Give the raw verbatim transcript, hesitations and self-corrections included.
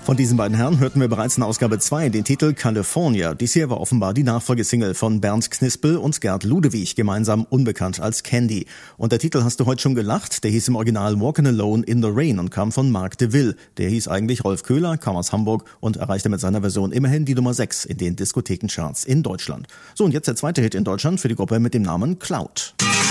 Von diesen beiden Herren hörten wir bereits in Ausgabe zwei den Titel California. Dies hier war offenbar die Nachfolgesingle von Bernd Knispel und Gerd Ludewig, gemeinsam unbekannt als Candy. Und der Titel hast du heute schon gelacht, der hieß im Original Walkin' Alone in the Rain und kam von Marc de Ville. Der hieß eigentlich Rolf Köhler, kam aus Hamburg und erreichte mit seiner Version immerhin die Nummer sechs in den Diskothekencharts in Deutschland. So, und jetzt der zweite Hit in Deutschland für die Gruppe mit dem Namen Cloud.